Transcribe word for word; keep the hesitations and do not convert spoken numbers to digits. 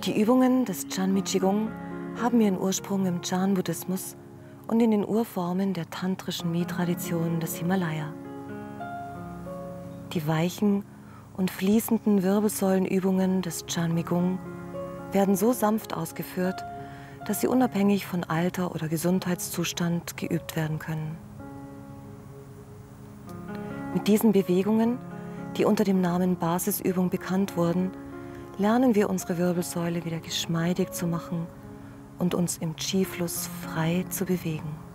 Die Übungen des Chan-Mi Qigong haben ihren Ursprung im Chan-Buddhismus und in den Urformen der tantrischen Mi-Tradition des Himalaya. Die weichen und fließenden Wirbelsäulenübungen des Chan-Mi Gong werden so sanft ausgeführt, dass sie unabhängig von Alter oder Gesundheitszustand geübt werden können. Mit diesen Bewegungen, die unter dem Namen Basisübung bekannt wurden, lernen wir unsere Wirbelsäule wieder geschmeidig zu machen und uns im Qi-Fluss frei zu bewegen.